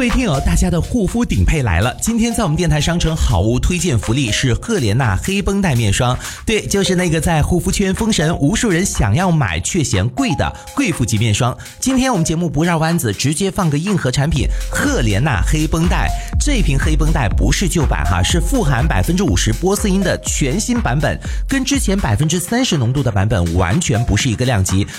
位听友，大家的护肤顶配来了！今天在我们电台商城好物推荐福利是赫莲娜黑绷带面霜，对，就是那个在护肤圈封神，无数人想要买却嫌贵的贵妇级面霜。今天我们节目不绕弯子，直接放个硬核产品赫莲娜黑绷带。这瓶黑绷带不是旧版哈，是富含50%波斯因的全新版本，跟之前30%浓度的版本完全不是一个量级。